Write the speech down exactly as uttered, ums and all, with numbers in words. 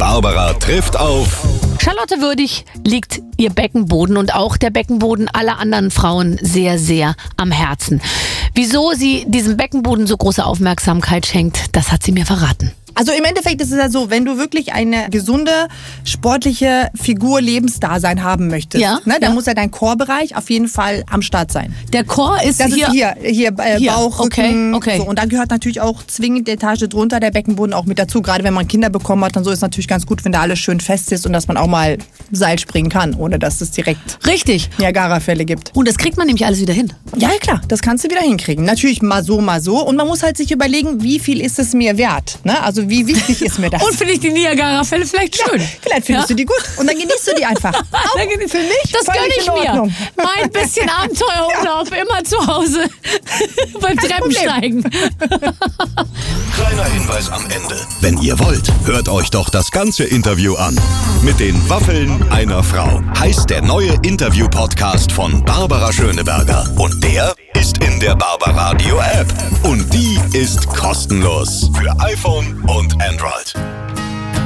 Barbara trifft auf Charlotte Würdig liegt ihr Beckenboden und auch der Beckenboden aller anderen Frauen sehr, sehr am Herzen. Wieso sie diesem Beckenboden so große Aufmerksamkeit schenkt, das hat sie mir verraten. Also im Endeffekt ist es ja so, wenn du wirklich eine gesunde, sportliche Figur, Lebensdasein haben möchtest, Ja, ne, dann ja. muss ja dein Core-Bereich auf jeden Fall am Start sein. Der Chor ist Das hier... ist hier, hier, äh, Hier, Bauch, okay, Rücken. okay. So. Und dann gehört natürlich auch zwingend die Etage drunter der Beckenboden auch mit dazu. Gerade wenn man Kinder bekommen hat, dann so ist es natürlich ganz gut, wenn da alles schön fest ist und dass man auch mal Seil springen kann, ohne dass es direkt Richtig. Niagara-Fälle gibt. Und das kriegt man nämlich alles wieder hin. Ja, klar, das kannst du wieder hinkriegen. Natürlich mal so, mal so. Und man muss halt sich überlegen, wie viel ist es mir wert? Ne? Also wie wichtig ist mir das? Und finde ich die Niagara-Fälle vielleicht schön. Ja, vielleicht findest Ja? du die gut und dann genießt du die einfach. Auch Dann genieß- für mich Das gönne völlig ich in mir. Ordnung. Mein bisschen Abenteuerurlaub immer zu Hause beim Kein Treppensteigen. Kleiner Hinweis am Ende. Wenn ihr wollt, hört euch doch das ganze Interview an. Mit den Waffeln einer Frau heißt der neue Interview-Podcast von Barbara Schöneberger. Und der ist in der Barbaradio App. Und die ist kostenlos für iPhone und Android.